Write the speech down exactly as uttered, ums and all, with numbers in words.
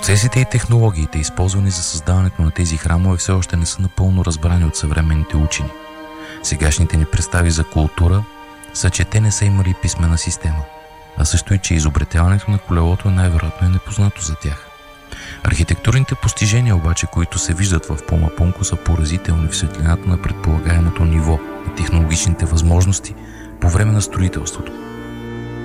Процесите и технологиите, използвани за създаването на тези храмове, все още не са напълно разбрани от съвременните учени. Сегашните ни представи за култура са, че те не са имали писмена система, а също и, че изобретяването на колелото е най-вероятно е непознато за тях. Архитектурните постижения обаче, които се виждат в Пумапунко, са поразителни в светлината на предполагаемото ниво и технологичните възможности по време на строителството.